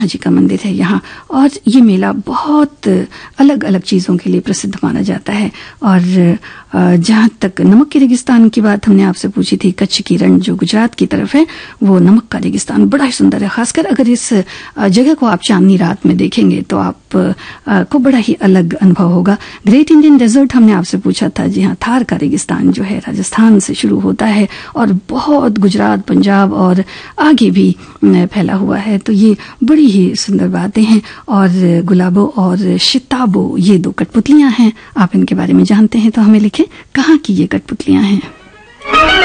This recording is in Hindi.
जी का मंदिर है यहाँ, और ये मेला बहुत अलग अलग चीज़ों के लिए प्रसिद्ध माना जाता है। और जहाँ तक नमक के रेगिस्तान की बात हमने आपसे पूछी थी, कच्छ की रण जो गुजरात की तरफ है, वो नमक का रेगिस्तान बड़ा ही सुंदर है। खासकर अगर इस जगह को आप चांदनी रात में देखेंगे तो आप को बड़ा ही अलग अनुभव होगा। ग्रेट इंडियन डेजर्ट हमने आपसे पूछा था, जी हाँ, थार का रेगिस्तान जो है राजस्थान से शुरू होता है और बहुत गुजरात, पंजाब और आगे भी फैला हुआ है। तो ये बड़ी ही सुंदर बातें हैं। और गुलाबो और शिताबो ये 2 कठपुतलियां हैं, आप इनके बारे में जानते हैं तो हमें लिखें कहाँ की ये कठपुतलियां हैं।